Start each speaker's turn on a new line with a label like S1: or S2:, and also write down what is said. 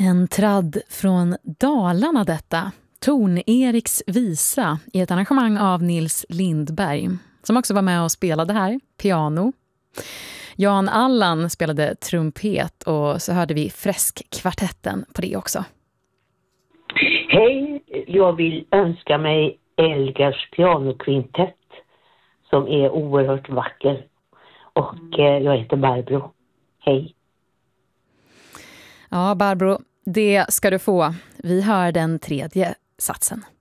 S1: En tradd från Dalarna detta. Torn-Eriks visa i ett arrangemang av Nils Lindberg, som också var med och spelade här, piano. Jan Allan spelade trumpet och så hörde vi Fräsk-kvartetten på det också.
S2: Hej, jag vill önska mig Elgars pianokvintett som är oerhört vacker. Och jag heter Barbro. Hej.
S1: Ja, Barbro, det ska du få. Vi hör den tredje satsen.